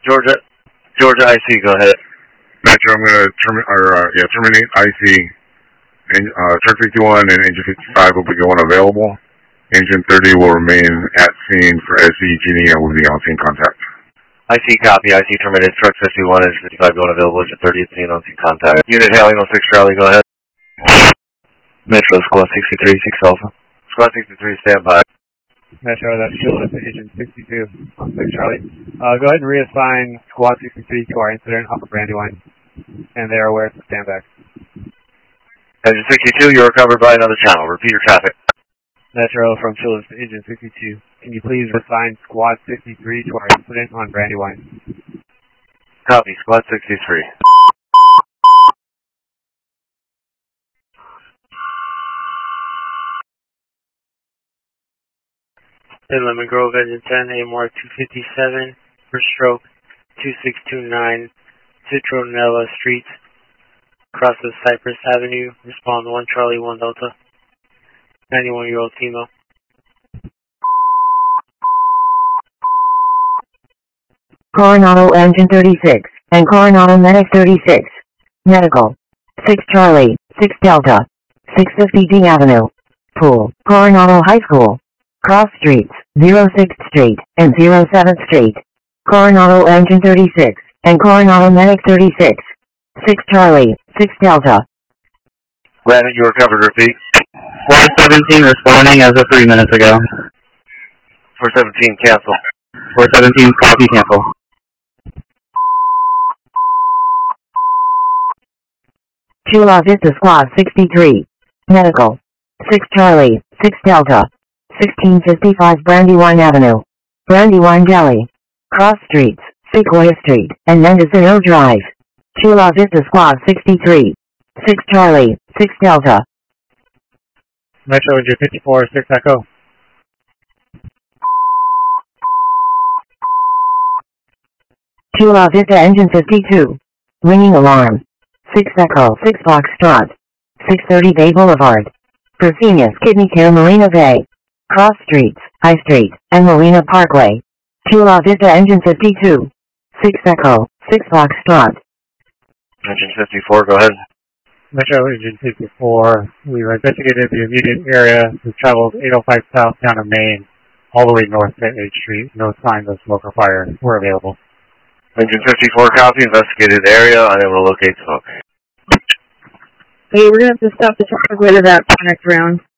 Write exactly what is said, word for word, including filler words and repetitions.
Georgia, Georgia I C, go ahead. Metro, I'm going to termi- or, uh, yeah, terminate I C. And, uh, truck fifty-one and engine fifty-five will be going available. Engine thirty will remain at scene for S E Genie and will be on scene contact. I C copy, I C terminated. Truck fifty-one, engine fifty-five going available. Engine thirty at scene on scene contact. Unit hailing on six Charlie, go ahead. Metro, squad sixty-three, six Alpha. Squad sixty-three, stand by. Metro, that's Philip, Agent sixty-two, six Charlie. Uh, go ahead and reassign Squad sixty-three to our incident off of Brandywine. And they are aware to stand back. Engine sixty-two, you're covered by another channel. Repeat your traffic. Metro from Phillips to Agent sixty-two. Can you please assign Squad sixty-three to our incident on Brandywine? Copy, Squad sixty-three. In Lemon Grove, Engine ten, A M R two fifty-seven, for stroke two six two nine, Citronella Street, crosses Cypress Avenue, respond one Charlie, one Delta, ninety-one-year-old female. Coronado Engine thirty-six, and Coronado Medic thirty-six. Medical. six Charlie, six Delta. six fifty D Avenue. Pool. Coronado High School. Cross Streets, zero sixth Street, and zero seventh Street. Coronado Engine thirty-six, and Coronado Medic thirty-six. six Charlie, six Delta. Landon, you are covered, repeat. four seventeen responding as of three minutes ago. four seventeen, cancel. four seventeen, copy, cancel. Chula Vista Squad sixty-three. Medical. six Charlie, six Delta. sixteen fifty-five Brandywine Avenue. Brandywine Deli. Cross Streets, Sequoia Street, and Mendocino Drive. Chula Vista Squad sixty-three. six Charlie, six Delta. Metro, Engine fifty-four, six Echo. Chula Vista Engine fifty-two. Ringing alarm. six Echo, six Foxtrot. six thirty Bay Boulevard. Persenius Kidney Care Marina Bay. Cross Streets, High Street, and Marina Parkway. Chula Vista Engine fifty-two. six Echo, six Foxtrot. Engine fifty-four, go ahead. Metro, Engine fifty-four. We've investigated the immediate area. We've traveled eight oh five south down to Main, all the way north to eighth Street. No signs of smoke or fire. We're available. Engine fifty-four, copy, investigated area, unable to locate smoke. Hey, we're going to have to stop the traffic way to that next round.